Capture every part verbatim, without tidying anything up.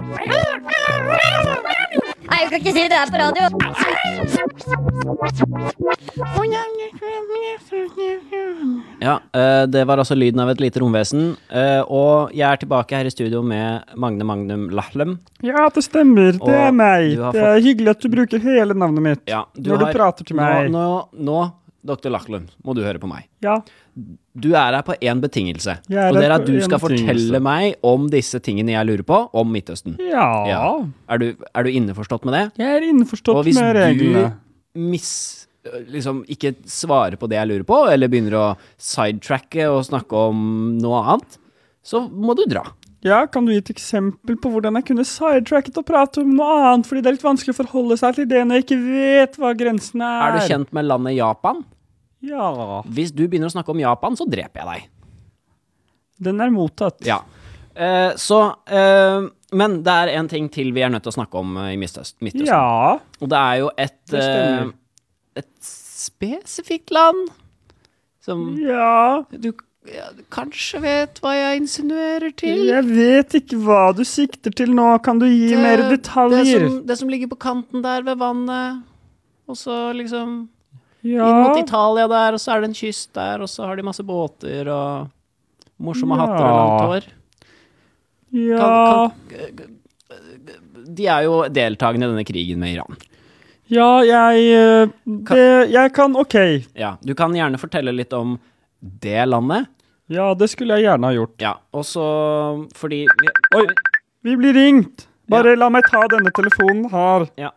Nei, jeg kan ikke si det her på radio. Ja, eh, det var altså lyden av et lite romvesen, eh, og jeg er tilbake her i studio med Magne Magnum Lahlum. Ja, det stemmer. Det Og er meg. du har Det er hyggelig at du bruker hele navnet mitt Ja, du når har, du prater til meg. Nå, nå, nå doktor Lahlum, må du høre på meg. Ja, Du er her på en betingelse, Jeg er og det er her at på du en skal betingelse. fortelle meg om disse tingene jeg lurer på om Midtøsten. ja. Ja. Er du, er du innforstått med det? Jeg er innforstått Og hvis med reglene. du miss, liksom ikke svarer på det jeg lurer på, eller begynner å sidetracke og snakke om noe annet, så må du dra. Ja, kan du gi et eksempel på hvordan jeg kunne sidetracket og prate om noe annet, fordi det er litt vanskelig å forholde seg til det når jeg ikke vet hva grensene er. Er du kjent med landet Japan? Ja, Hvis du begynner å snakke om Japan, så dreper jeg deg. den er mottatt. Ja. Eh, så, eh, men det er en ting til vi er nødt til å snakke om eh, i Midtøst, Midtøsten. Ja, Og det er jo et, Det stemmer. eh, et spesifikt land som ja. du ja, du kanskje vet hva jeg insinuerer til. Jeg vet ikke hva du sikter til nå. Kan du gi mer Det, detaljer? som, det som ligger på kanten der ved vannet, og så liksom Ja, inn mot Italia der, og så er det en kyst der, og så har de masse båter og morsomme Ja. hatter og langt hår. ja. De er jo deltagende i denne krigen med Iran. Ja, jeg eh, det, Jeg kan, ok. Ja, du kan gjerne fortelle litt om det landet. Ja, det skulle jeg gjerne ha gjort. Ja, og så fordi Oi, vi blir ringt. Bare la meg ta denne telefonen her. Ja.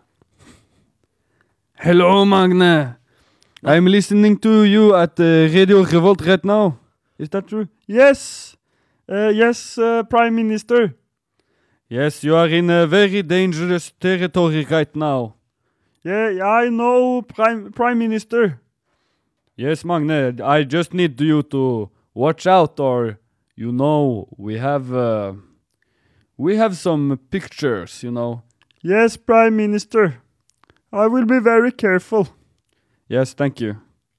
Hello, Magne. I'm listening to you at uh, Radio Revolt right now. Is that true? Yes. Uh, yes, uh, Prime Minister. Yes, you are in a very dangerous territory right now. Yeah, I know, Prime, Prime Minister. Yes, Magne, I just need you to watch out, or, you know, we have, uh, we have some pictures, you know. Yes, Prime Minister. I will be very careful. Yes, thank you.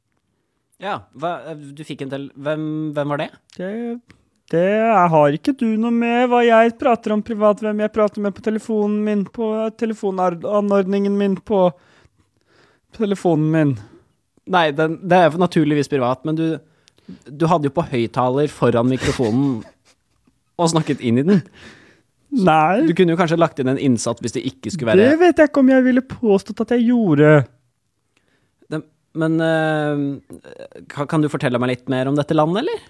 Ja, hva, du fikk en til. Hvem, hvem var det? Det, det jeg har ikke du noe med hva jeg prater om privat, hvem jeg prater med på telefonen min, på telefonanordningen min, på telefonen min. Nei, den, det er naturligvis privat, men du, du hadde jo på høyttaler foran mikrofonen og snakket inn i den. Nei, Du kunne jo kanskje lagt inn en innsatt hvis det ikke skulle være... det vet jeg ikke om jeg ville påstått at jeg gjorde. Det, men øh, kan, kan du fortelle meg litt mer om dette landet, eller?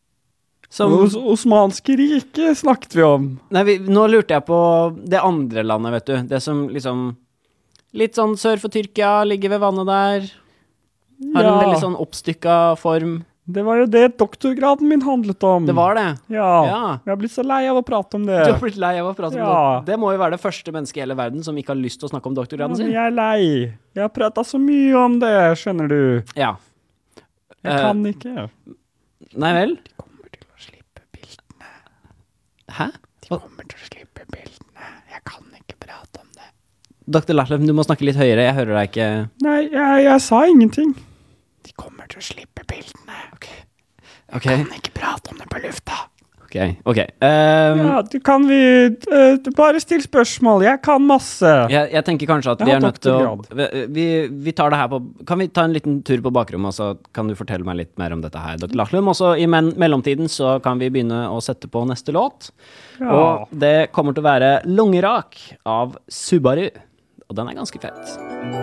Som, Os Osmanske rike snakket vi om. nei, vi, nå lurte jeg på det andre landet, vet du. Det som liksom... Litt sånn sør for Tyrkia, ligger ved vannet der. Har en veldig sånn oppstykka form. Det var jo det doktorgraden min handlet om. Det var det. Ja, Ja. jeg har blitt så lei av å prate om det. Du har blitt lei av å prate om Ja. det. Det må jo være det første mennesket i hele verden som ikke har lyst til å snakke om Ja, doktorgraden men sin. jeg er lei. Jeg har pratet så mye om det, skjønner du. Ja. Jeg Eh, kan ikke. Nei vel? De kommer til å slippe bildene. Hæ? De kommer til å slippe bildene. Jeg kan ikke prate om det. doktor Lahlum, du må snakke litt høyere. Jeg hører deg ikke. Nei, jeg, jeg sa ingenting. De kommer til å slippe bildene. Ok. Jeg kan ikke prate om det på lufta. Ok, ok. Um, Ja, du kan vi... eh, du bare still spørsmål. Jeg kan masse. jeg, jeg tenker kanskje at Jeg vi har er nødt til å... doktorgrad. Vi, vi tar det her på... Kan vi ta en liten tur på bakrommet, og så kan du fortelle meg litt mer om dette her, doktor Lahlum? Og så i men mellomtiden så kan vi begynne å sette på neste låt. Ja. Og det kommer til å være Lungerak av Subaru. Og den er ganske fett.